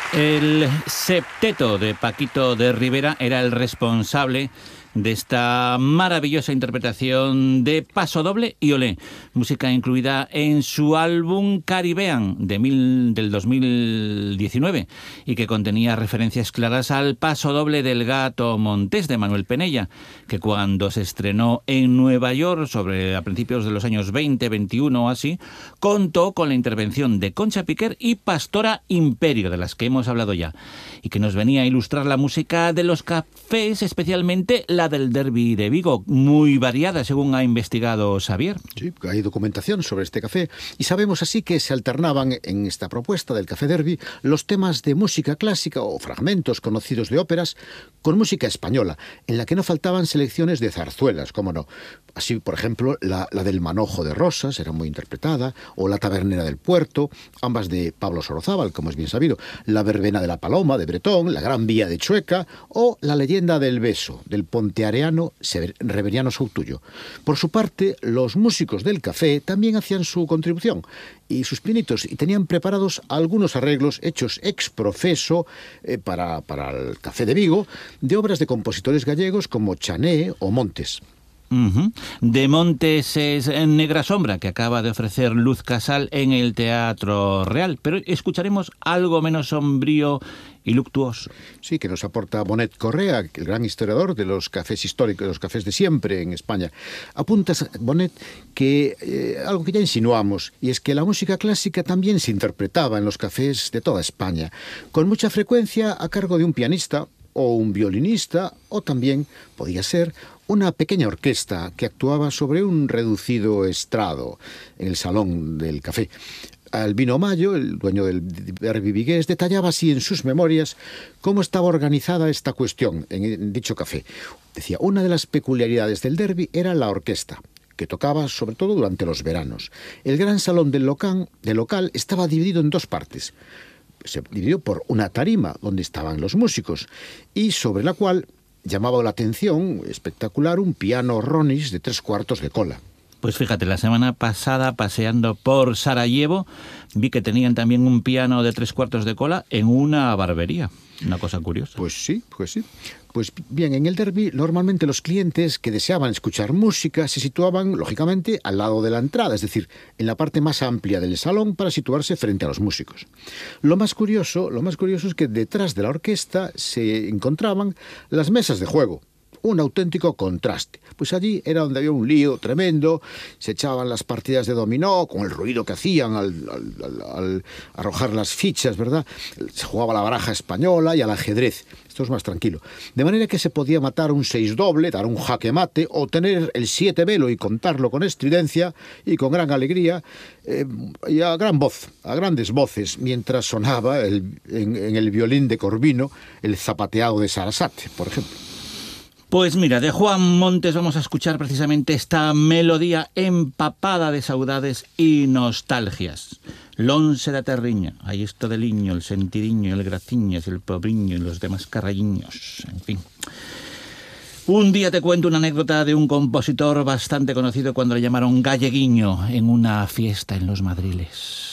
El septeto de Paquito de Rivera era el responsable de esta maravillosa interpretación de Paso Doble y Olé, música incluida en su álbum Caribbean del 2019 y que contenía referencias claras al Paso Doble del Gato Montés de Manuel Penella, que cuando se estrenó en Nueva York a principios de los años 20, 21 o así, contó con la intervención de Concha Piquer y Pastora Imperio, de las que hemos hablado ya, y que nos venía a ilustrar la música de los cafés, especialmente la del Derby de Vigo, muy variada según ha investigado Xavier. Sí, hay documentación sobre este café y sabemos así que se alternaban en esta propuesta del Café Derby los temas de música clásica o fragmentos conocidos de óperas con música española, en la que no faltaban selecciones de zarzuelas, cómo no. Así, por ejemplo, la del Manojo de Rosas era muy interpretada, o La Tabernera del Puerto, ambas de Pablo Sorozábal, como es bien sabido, La Verbena de la Paloma de Bretón, La Gran Vía de Chueca o La Leyenda del Beso del ponteareano Reveriano Soutullo. Por su parte, los músicos del café también hacían su contribución y sus pinitos, y tenían preparados algunos arreglos hechos ex profeso para el Café de Vigo, de obras de compositores gallegos como Chané o Montes. De Montes es Negra Sombra, que acaba de ofrecer Luz Casal en el Teatro Real, pero escucharemos algo menos sombrío y luctuoso. Sí, que nos aporta Bonet Correa, el gran historiador de los cafés históricos, de los cafés de siempre en España. Apuntas, Bonet, que algo que ya insinuamos, y es que la música clásica también se interpretaba en los cafés de toda España, con mucha frecuencia a cargo de un pianista o un violinista, o también, podía ser, una pequeña orquesta que actuaba sobre un reducido estrado en el salón del café. Albino Mayo, el dueño del Derby vigués, detallaba así en sus memorias cómo estaba organizada esta cuestión en dicho café. Decía, una de las peculiaridades del Derby era la orquesta, que tocaba sobre todo durante los veranos. El gran salón del local estaba dividido en dos partes. Se dividió por una tarima donde estaban los músicos y sobre la cual llamaba la atención, espectacular, un piano Ronis de 3/4 de cola. Pues fíjate, la semana pasada, paseando por Sarajevo, vi que tenían también un piano de 3/4 de cola en una barbería. Una cosa curiosa. Pues sí. Pues bien, en el Derby, normalmente los clientes que deseaban escuchar música se situaban, lógicamente, al lado de la entrada, es decir, en la parte más amplia del salón para situarse frente a los músicos. Lo más curioso es que detrás de la orquesta se encontraban las mesas de juego. Un auténtico contraste. Pues allí era donde había un lío tremendo, se echaban las partidas de dominó con el ruido que hacían al arrojar las fichas, ¿verdad? Se jugaba la baraja española y al ajedrez. Esto es más tranquilo. De manera que se podía matar un 6 doble, dar un jaque mate o tener el 7 velo y contarlo con estridencia y con gran alegría y a grandes voces, mientras sonaba en el violín de Corvino el zapateado de Sarasate, por ejemplo. Pues mira, de Juan Montes vamos a escuchar precisamente esta melodía empapada de saudades y nostalgias. L'once da terriña, aí esto del liño, el sentidiño, el graciñas, el pobriño y los demás carrañiños, en fin. Un día te cuento una anécdota de un compositor bastante conocido cuando le llamaron galleguiño en una fiesta en los Madriles.